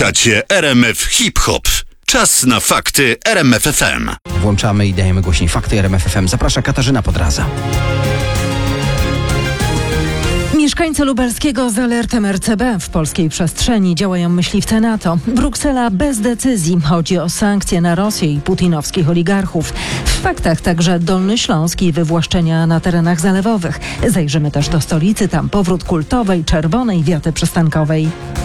Słuchacie RMF Hip Hop. Czas na fakty RMF FM. Włączamy i dajemy głośniej fakty RMF FM. Zaprasza Katarzyna Podraza. Mieszkańcy lubelskiego z alertem RCB w polskiej przestrzeni działają myśliwce NATO. Bruksela bez decyzji. Chodzi o sankcje na Rosję i putinowskich oligarchów. W faktach także Dolny Śląsk i wywłaszczenia na terenach zalewowych. Zajrzymy też do stolicy, tam powrót kultowej czerwonej wiaty przystankowej.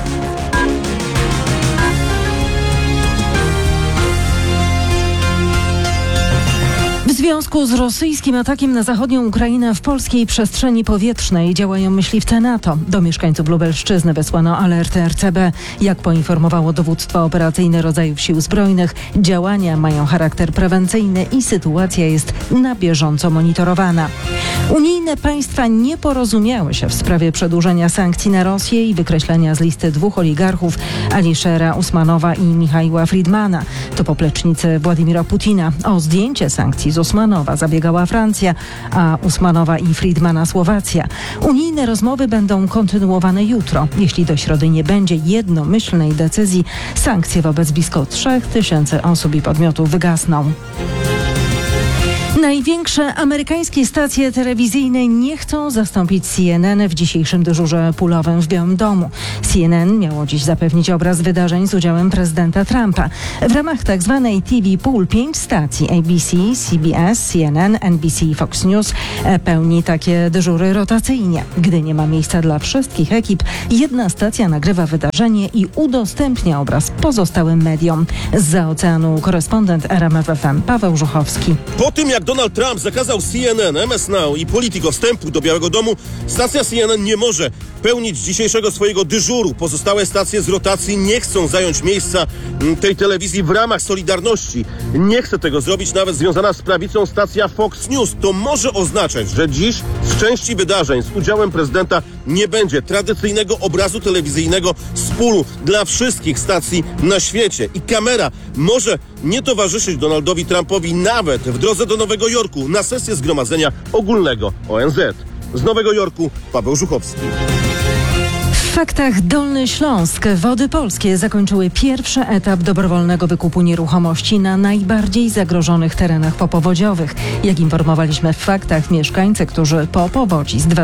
W związku z rosyjskim atakiem na zachodnią Ukrainę w polskiej przestrzeni powietrznej działają myśliwce NATO. Do mieszkańców Lubelszczyzny wysłano alert RCB. Jak poinformowało dowództwo operacyjne rodzajów sił zbrojnych, działania mają charakter prewencyjny i sytuacja jest na bieżąco monitorowana. Unijne państwa nie porozumiały się w sprawie przedłużenia sankcji na Rosję i wykreślenia z listy dwóch oligarchów, Aliszera Usmanowa i Michaiła Friedmana. To poplecznicy Władimira Putina. O zdjęcie sankcji z Usmanowa zabiegała Francja, a Usmanowa i Friedmana Słowacja. Unijne rozmowy będą kontynuowane jutro. Jeśli do środy nie będzie jednomyślnej decyzji, sankcje wobec blisko 3000 osób i podmiotów wygasną. Największe amerykańskie stacje telewizyjne nie chcą zastąpić CNN w dzisiejszym dyżurze pulowym w Białym Domu. CNN miało dziś zapewnić obraz wydarzeń z udziałem prezydenta Trumpa. W ramach tzw. TV Pool 5 stacji ABC, CBS, CNN, NBC i Fox News pełni takie dyżury rotacyjnie. Gdy nie ma miejsca dla wszystkich ekip, jedna stacja nagrywa wydarzenie i udostępnia obraz pozostałym mediom. Zza oceanu korespondent RMF FM Paweł Żuchowski. Po tym jak Donald Trump zakazał CNN, MS Now i Politico wstępu do Białego Domu, stacja CNN nie może pełnić dzisiejszego swojego dyżuru. Pozostałe stacje z rotacji nie chcą zająć miejsca tej telewizji w ramach Solidarności. Nie chce tego zrobić nawet związana z prawicą stacja Fox News. To może oznaczać, że dziś z części wydarzeń z udziałem prezydenta nie będzie tradycyjnego obrazu telewizyjnego z pulu dla wszystkich stacji na świecie. I kamera może nie towarzyszyć Donaldowi Trumpowi nawet w drodze do Nowego Jorku na sesję Zgromadzenia Ogólnego ONZ. Z Nowego Jorku Paweł Żuchowski. W faktach Dolny Śląsk. Wody Polskie zakończyły pierwszy etap dobrowolnego wykupu nieruchomości na najbardziej zagrożonych terenach popowodziowych. Jak informowaliśmy w faktach, mieszkańcy, którzy po powodzi z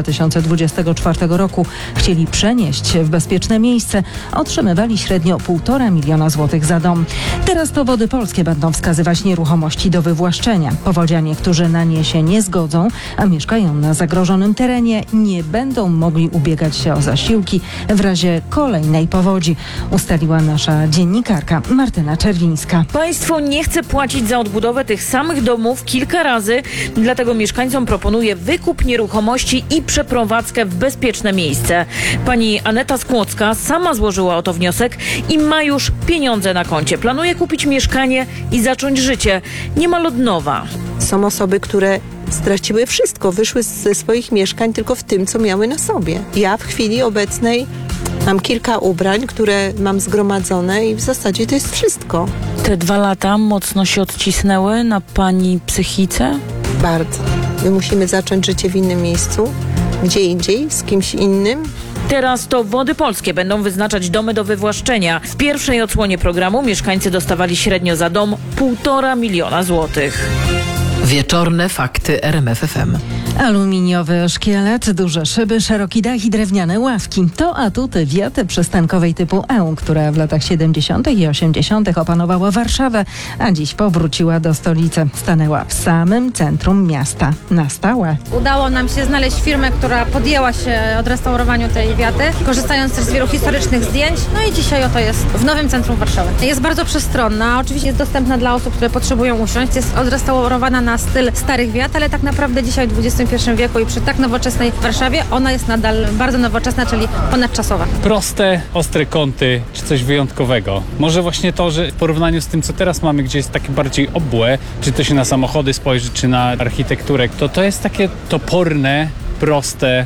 2024 roku chcieli przenieść się w bezpieczne miejsce, otrzymywali średnio 1,5 miliona złotych za dom. Teraz to Wody Polskie będą wskazywać nieruchomości do wywłaszczenia. Powodzianie, którzy na nie się nie zgodzą, a mieszkają na zagrożonym terenie, nie będą mogli ubiegać się o zasiłki w razie kolejnej powodzi, ustaliła nasza dziennikarka Martyna Czerwińska. Państwo nie chce płacić za odbudowę tych samych domów kilka razy, dlatego mieszkańcom proponuje wykup nieruchomości i przeprowadzkę w bezpieczne miejsce. Pani Aneta Skłocka sama złożyła o to wniosek i ma już pieniądze na koncie. Planuje kupić mieszkanie i zacząć życie niemal od nowa. Są osoby, które straciły wszystko, wyszły ze swoich mieszkań tylko w tym, co miały na sobie. Ja w chwili obecnej mam kilka ubrań, które mam zgromadzone i w zasadzie to jest wszystko. Te 2 lata mocno się odcisnęły na pani psychice? Bardzo. My musimy zacząć życie w innym miejscu, gdzie indziej, z kimś innym. Teraz to Wody Polskie będą wyznaczać domy do wywłaszczenia. W pierwszej odsłonie programu mieszkańcy dostawali średnio za dom 1,5 miliona złotych. Wieczorne fakty RMF FM. Aluminiowy szkielet, duże szyby, szeroki dach i drewniane ławki. To atuty wiaty przystankowej typu E, która w latach 70. i 80. opanowała Warszawę, a dziś powróciła do stolicy. Stanęła w samym centrum miasta. Na stałe. Udało nam się znaleźć firmę, która podjęła się odrestaurowania tej wiaty, korzystając też z wielu historycznych zdjęć. No i dzisiaj oto jest w nowym centrum Warszawy. Jest bardzo przestronna, oczywiście jest dostępna dla osób, które potrzebują usiąść. Jest odrestaurowana na styl starych wiat, ale tak naprawdę dzisiaj w XXI wieku i przy tak nowoczesnej Warszawie ona jest nadal bardzo nowoczesna, czyli ponadczasowa. Proste, ostre kąty, czy coś wyjątkowego. Może właśnie to, że w porównaniu z tym, co teraz mamy, gdzie jest takie bardziej obłe, czy to się na samochody spojrzy, czy na architekturę, to jest takie toporne, proste,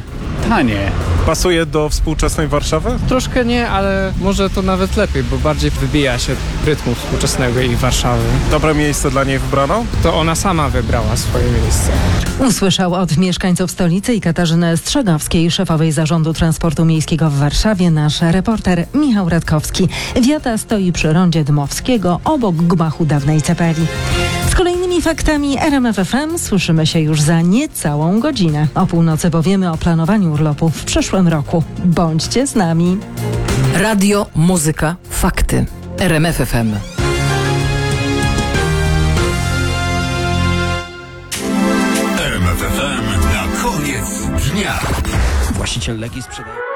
tanie. Pasuje do współczesnej Warszawy? Troszkę nie, ale może to nawet lepiej, bo bardziej wybija się rytmu współczesnego i Warszawy. Dobre miejsce dla niej wybrano? To ona sama wybrała swoje miejsce. Usłyszał od mieszkańców stolicy i Katarzyny Strzegowskiej, szefowej Zarządu Transportu Miejskiego w Warszawie, nasz reporter Michał Radkowski. Wiata stoi przy rondzie Dmowskiego, obok gmachu dawnej Cepeli. Z kolejnymi faktami RMF FM słyszymy się już za niecałą godzinę. O północy powiemy o planowaniu urlopu w przyszłym roku. Bądźcie z nami. Radio, muzyka, fakty. RMF FM. RMF FM na koniec dnia. Właściciel Legii sprzedaje...